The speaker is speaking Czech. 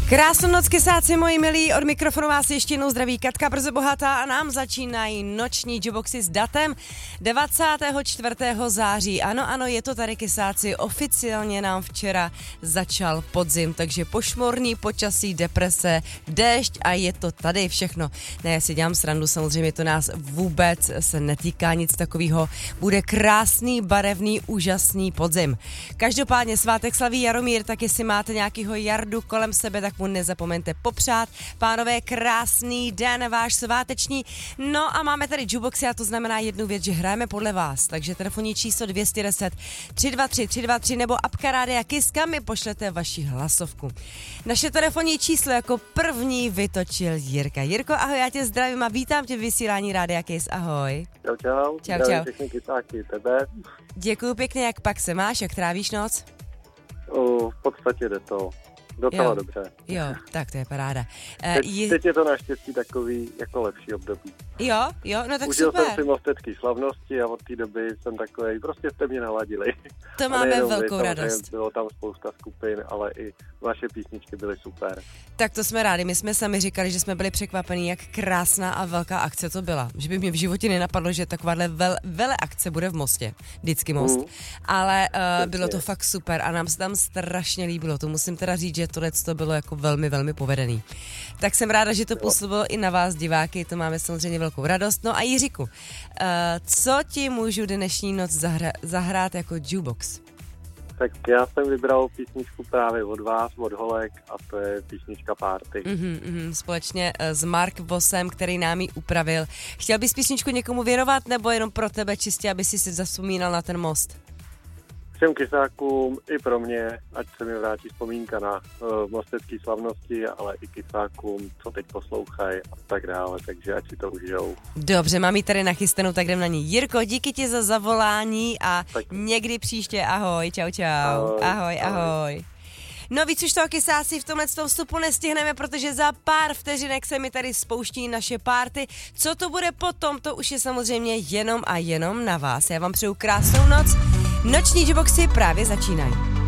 Krásnou noc, kysáci moji milí, od mikrofonu vás ještě jednou zdraví Katka Brzo Bohatá a nám začínají noční Juboxy s datem 24. září. Ano, je to tady, kysáci, oficiálně nám včera začal podzim, takže pošmorný počasí, deprese, déšť a je to tady všechno. Ne, já si dělám srandu, samozřejmě to nás vůbec se netýká nic takového. Bude krásný, barevný, úžasný podzim. Každopádně svátek slaví Jaromír, tak jestli máte nějakýho Jardu kolem sebe, tak mu nezapomeňte popřát. Pánové, krásný den váš sváteční. No a máme tady Juboxy a to znamená jednu věc, že hrajeme podle vás. Takže telefonní číslo 210 323 323 nebo apka Rádia Kiss, kam mi pošlete vaši hlasovku. Naše telefonní číslo jako první vytočil Jirka. Jirko, ahoj, já tě zdravím a vítám tě v vysílání Rádia Kiss. Ahoj. Čau. Čau. Všechny kysáky, tebe. Děkuju pěkně, jak pak se máš, jak trávíš noc? V podstatě jde to. Docela dobře. Jo, tak to je paráda. Teď je to naštěstí takový jako lepší období. Jo, no tak Užil super. jsem si mostecké slavnosti a od té doby jsem takovej, prostě jste mě naladili. To máme velkou radost. Bylo tam spousta skupin, ale i vaše písničky byly super. Tak to jsme rádi, my jsme sami říkali, že jsme byli překvapení, jak krásná a velká akce to byla. Že by mě v životě nenapadlo, že takováhle vele akce bude v Mostě, vždycky Most. Ale bylo to fakt super a nám se tam strašně líbilo. To musím teda říct, že tohle to bylo jako velmi, velmi povedený. Tak jsem ráda, že to působilo i na vás, diváky, to máme samozřejmě velkou radost. No a Jiříku, co ti můžu dnešní noc zahrát jako Jubox? Tak já jsem vybral písničku právě od vás, od Holek, a to je písnička Party. Společně s Mark Vosem, který nám ji upravil. Chtěl bys písničku někomu věnovat, nebo jenom pro tebe čistě, aby si zavzpomínal na ten most? Všem kysákům i pro mě, ať se mi vrátí vzpomínka na mostecké slavnosti, ale i kysákům, co teď poslouchají a tak dále, takže ať si to užijou. Dobře, mám ji tady nachystanou, tak jdem na ní. Jirko, díky ti za zavolání a tak někdy příště, ahoj, čau. Ahoj. No víc už toho, kysáci, v tomhle vstupu nestihneme, protože za pár vteřinek se mi tady spouští naše party. Co to bude potom, to už je samozřejmě jenom a jenom na vás. Já vám přeju krásnou noc. Noční Juboxy právě začínají.